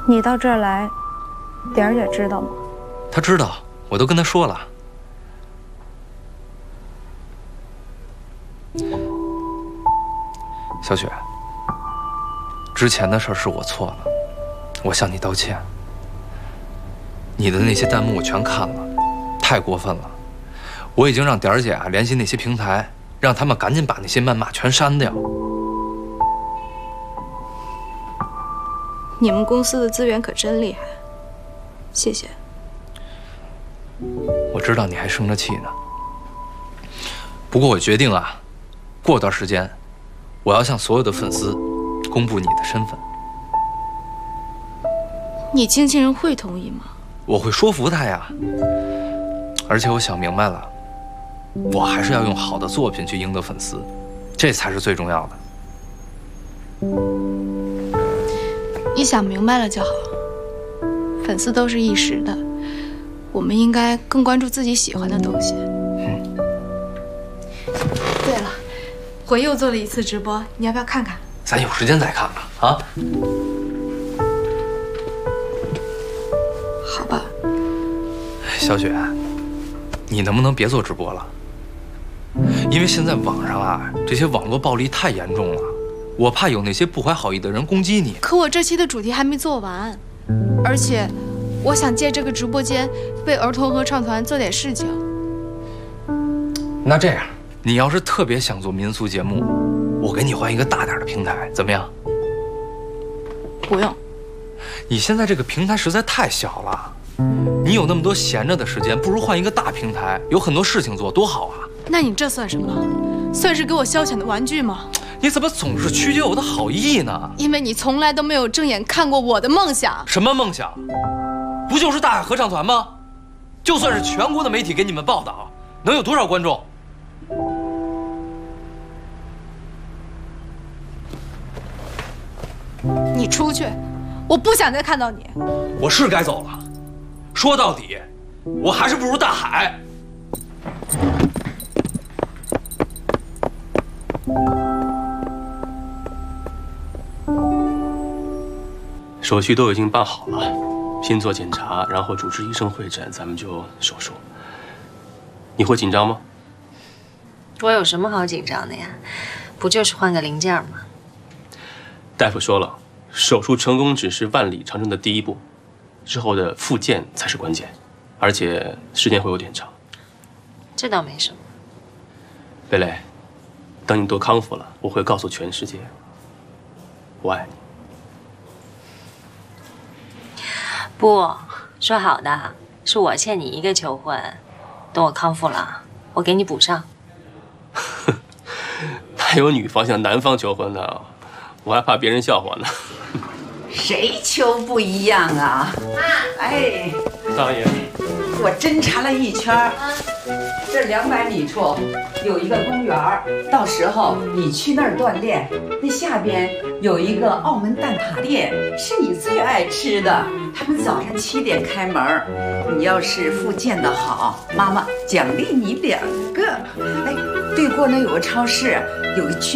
你到这儿来，点儿姐知道吗？ 她知道，我都跟她说了。小雪，之前的事是我错了，我向你道歉。你的那些弹幕我全看了，太过分了。我已经让点儿姐联系那些平台，让他们赶紧把那些谩骂全删掉。 你们公司的资源可真厉害，谢谢。 我知道你还生着气呢，不过我决定啊，过段时间，我要向所有的粉丝公布你的身份。 你经纪人会同意吗？ 我会说服他呀。而且我想明白了，我还是要用好的作品去赢得粉丝，这才是最重要的。 你想明白了就好。粉丝都是一时的，我们应该更关注自己喜欢的东西。对了，我又做了一次直播，你要不要看看？ 咱有时间再看吧，啊？ 好吧。 小雪，你能不能别做直播了？因为现在网上啊，这些网络暴力太严重了，我怕有那些不怀好意的人攻击你。 可我这期的主题还没做完，而且我想借这个直播间为儿童合唱团做点事情。 那这样，你要是特别想做民俗节目，我给你换一个大点的平台，怎么样？ 不用。 你现在这个平台实在太小了，你有那么多闲着的时间，不如换一个大平台，有很多事情做，多好啊！ 那你这算什么？算是给我消遣的玩具吗？ 你怎么总是曲解我的好意呢？ 因为你从来都没有正眼看过我的梦想。 什么梦想？不就是大海合唱团吗？就算是全国的媒体给你们报道，能有多少观众？ 你出去，我不想再看到你。 我是该走了，说到底，我还是不如大海。 手续都已经办好了，先做检查，然后主持医生会诊，咱们就手术。你会紧张吗？ 我有什么好紧张的呀？不就是换个零件吗？ 大夫说了，手术成功只是万里长征的第一步，之后的复健才是关键，而且时间会有点长。 这倒没什么。 贝蕾，等你都康复了，我会告诉全世界，我爱你。 不，说好的是我欠你一个求婚，等我康复了，我给你补上。 哪有女方向男方求婚的？我还怕别人笑话呢。 谁求不一样啊？哎， 大爷， 我侦查了一圈，这200米处有一个公园，到时候你去那儿锻炼。那下边有一个澳门蛋挞店，是你最爱吃的。他们早上7点开门，你要是复健的好，妈妈奖励你2个。哎，对过那有个超市，有个区。